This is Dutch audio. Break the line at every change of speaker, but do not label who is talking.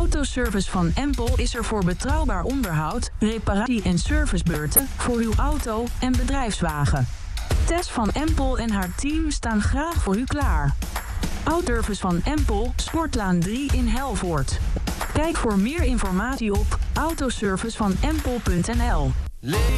Autoservice van Empel is er voor betrouwbaar onderhoud, reparatie en servicebeurten voor uw auto en bedrijfswagen. Tess van Empel en haar team staan graag voor u klaar. Autoservice van Empel, Sportlaan 3 in Helvoort. Kijk voor meer informatie op autoservicevanempel.nl.